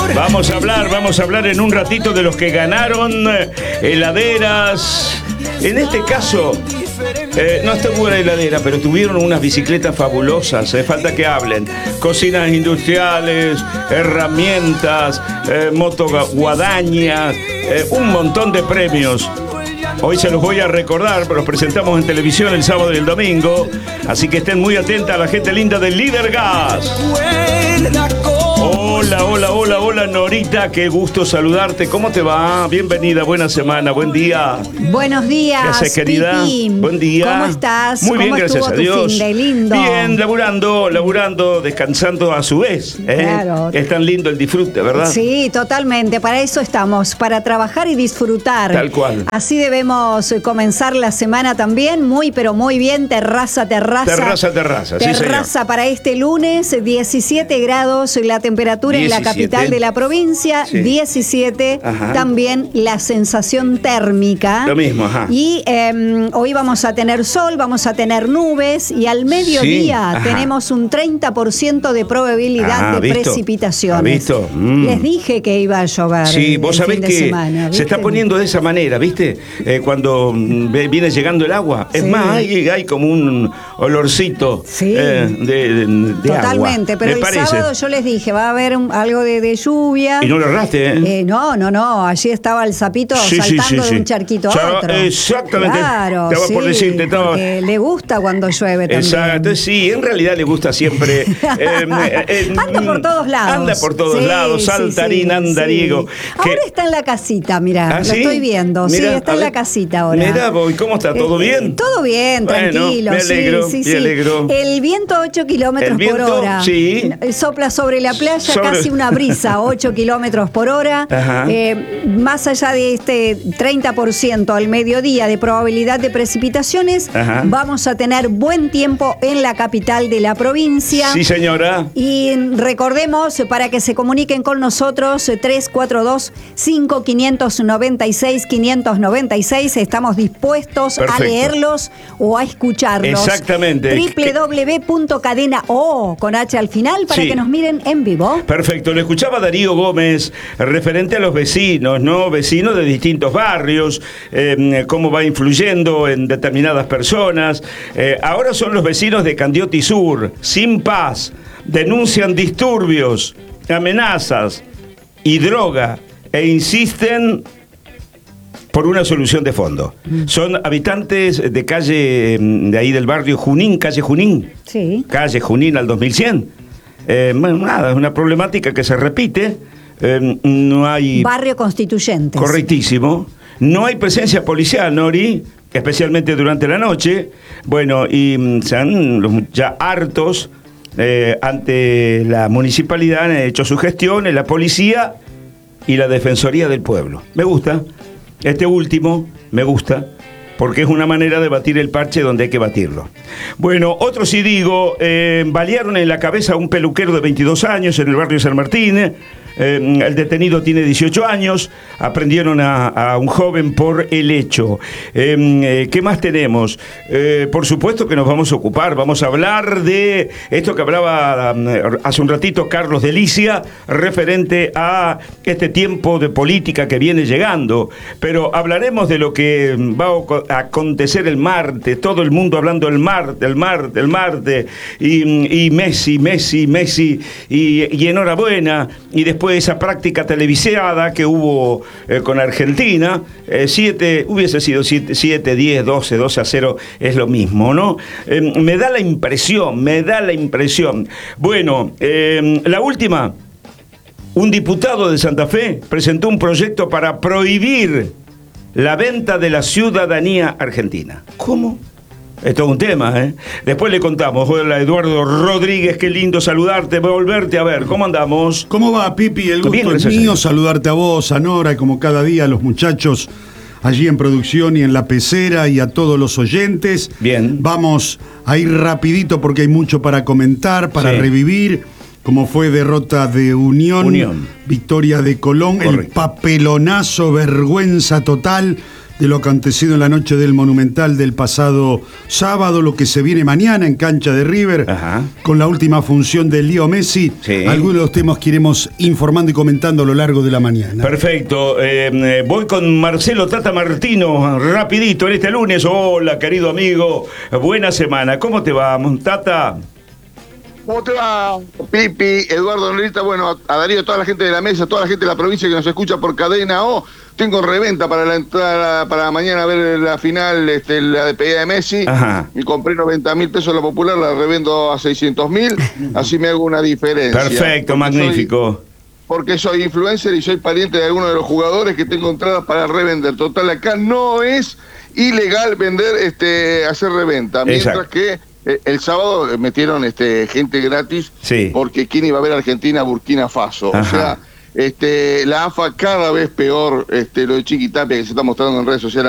Vamos a hablar en un ratito de los que ganaron heladeras. En este caso, no estuvo la heladera, pero tuvieron unas bicicletas fabulosas. Falta que hablen. Cocinas industriales, herramientas, motoguadañas, un montón de premios. Hoy se los voy a recordar, pero los presentamos en televisión el sábado y el domingo. Así que estén muy atentas a la gente linda del Líder Gas. Hola, Norita, qué gusto saludarte. ¿Cómo te va? Bienvenida, buena semana, buen día. Buenos días, ¿qué haces, querida? Pipi. Buen día. ¿Cómo estás? Muy bien, ¿Cómo gracias a Dios. Fin de lindo? Bien, laburando, descansando a su vez. Claro. Es tan lindo el disfrute, ¿verdad? Sí, totalmente. Para eso estamos, para trabajar y disfrutar. Tal cual. Así debemos comenzar la semana también, pero muy bien. Terraza. Sí, Terraza para este lunes, 17 grados la temperatura 17. En la capital de la provincia, sí. 17, ajá. También la sensación térmica. Lo mismo, ajá. Y hoy vamos a tener sol, vamos a tener nubes y al mediodía sí, tenemos un 30% de probabilidad de precipitaciones. ¿Visto? Les dije que iba a llover. Sí, vos sabés que se está poniendo de esa manera, ¿viste? Cuando viene llegando el agua. Sí. Es más, hay como un olorcito sí. de totalmente, agua. pero el sábado yo les dije, va a haber algo de lluvia. Y no lo erraste, ¿eh? No, allí estaba el sapito saltando de un charquito a otro. Exactamente. Claro, te por decirte todo. Le gusta cuando llueve también. Exacto, sí, en realidad le gusta siempre. Anda por todos lados. Saltarín, andariego. Sí. Ahora está en la casita, mirá, lo estoy viendo. Mirá, sí, está en la casita ahora. Mirá, ¿cómo está? ¿Todo bien? Todo bien, tranquilo. Me alegro, sí. Me alegro. El viento 8 kilómetros por hora. Sí. Sopla sobre la playa, casi una brisa, 8 kilómetros por hora. Más allá de este 30% al mediodía de probabilidad de precipitaciones, vamos a tener buen tiempo en la capital de la provincia. Sí, señora. Y recordemos, para que se comuniquen con nosotros, 342-5596-596. Estamos dispuestos a leerlos o a escucharlos. Exactamente. www.cadena.o con H al final para que nos miren en vivo. Perfecto. Le escuchaba Darío Gómez referente a los vecinos, ¿no? Vecinos de distintos barrios, cómo va influyendo en determinadas personas. Ahora son los vecinos de Candioti Sur, sin paz, denuncian disturbios, amenazas y droga e insisten por una solución de fondo. Son habitantes de calle, de ahí del barrio Junín, calle Junín. Sí. Calle Junín al 2100. Nada, es una problemática que se repite. No hay... Barrio Constituyentes. Correctísimo. No hay presencia policial, Nori, especialmente durante la noche. Bueno, y sean ya hartos ante la municipalidad, han hecho sus gestiones, la policía y la Defensoría del Pueblo. Me gusta. Este último me gusta, porque es una manera de batir el parche donde hay que batirlo. Bueno, otro sí digo, balearon en la cabeza a un peluquero de 22 años en el barrio San Martín. El detenido tiene 18 años, aprendieron a un joven por el hecho. ¿Qué más tenemos? Por supuesto que nos vamos a ocupar, vamos a hablar de esto que hablaba hace un ratito Carlos Delicia, referente a este tiempo de política que viene llegando, pero hablaremos de lo que va a acontecer el martes, todo el mundo hablando el martes, y Messi, y enhorabuena, y después esa práctica televisada que hubo con Argentina, hubiese sido 7, 10, 12-0, es lo mismo, ¿no? Me da la impresión. Bueno, la última, un diputado de Santa Fe presentó un proyecto para prohibir la venta de la ciudadanía argentina. ¿Cómo? Esto es un tema, ¿eh? Después le contamos. Hola, Eduardo Rodríguez, qué lindo saludarte, volverte a ver. ¿Cómo andamos? ¿Cómo va, Pipi? El gusto bien, es mío, saludarte a vos, a Nora, y como cada día a los muchachos allí en producción y en la pecera, y a todos los oyentes. Bien. Vamos a ir rapidito porque hay mucho para comentar, para revivir, como fue derrota de Unión. Victoria de Colón, correcto. El papelonazo, vergüenza total. de lo acontecido en la noche del Monumental del pasado sábado, lo que se viene mañana en cancha de River, con la última función de Leo Messi. Sí. Algunos de los temas que iremos informando y comentando a lo largo de la mañana. Perfecto. Voy con Marcelo Tata Martino, rapidito, en este lunes. Hola, querido amigo. Buena semana. ¿Cómo te va, Tata? ¿Cómo te va, Pipi, Eduardo Norita? Bueno, a Darío, toda la gente de la mesa, toda la gente de la provincia que nos escucha por Cadena O. Tengo reventa para la entrada, para mañana ver la final, la despedida de Messi. Y compré 90.000 pesos la popular, la revendo a 600.000, así me hago una diferencia. Perfecto, magnífico. Porque soy influencer y soy pariente de algunos de los jugadores que tengo entradas para revender. Total, acá no es ilegal vender, hacer reventa. Mientras que el sábado metieron gente gratis, sí, porque quién iba a ver Argentina, Burkina Faso. O sea, la AFA cada vez peor, lo de Chiquitapia que se está mostrando en redes sociales.